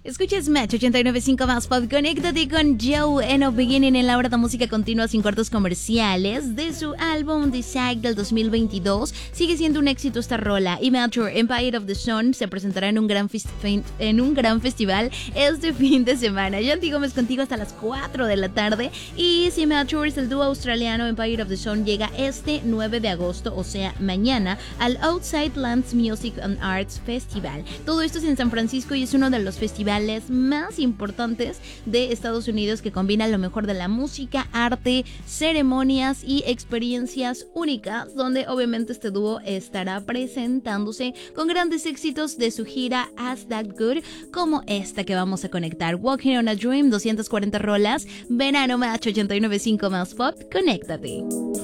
Escuchas Match 89.5 más Pop. Conéctate con Joe Eno Beginning en la hora de música continua sin cortos comerciales de su álbum The Sack del 2022. Sigue siendo un éxito esta rola. Immature Empire of the Sun se presentará en un gran festival este fin de semana. Yanti Gómez contigo hasta las 4 de la tarde. Y si Immature, el dúo australiano Empire of the Sun, llega este 9 de agosto, o sea mañana, al Outside Lands Music and Arts Festival. Todo esto es en San Francisco y es uno de los festivales más importantes de Estados Unidos que combina lo mejor de la música, arte, ceremonias y experiencias únicas, donde obviamente este dúo estará presentándose con grandes éxitos de su gira As That Good, como esta que vamos a conectar, Walking on a Dream, 240 rolas, Verano Match 89.5 más Pop, conéctate.